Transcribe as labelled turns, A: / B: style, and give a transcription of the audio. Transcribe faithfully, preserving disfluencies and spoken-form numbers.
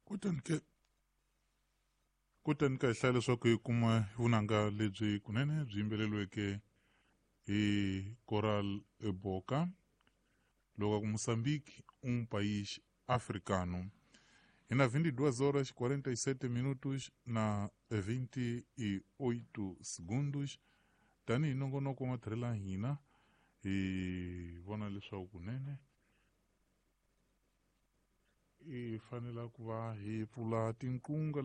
A: Kutanke kutanka ihlale leswaku hi kuma vunanga lebyi kunene byi yimbeleriweke hi Coral Boca loko Moçambique um país africano. E na vinte e duas horas quarenta e sete minutos na vinte e oito segundos tanihi nongonoko wa matirhela hina hi vona leswaku kunene hi fanela ku va hi pfula tinqunga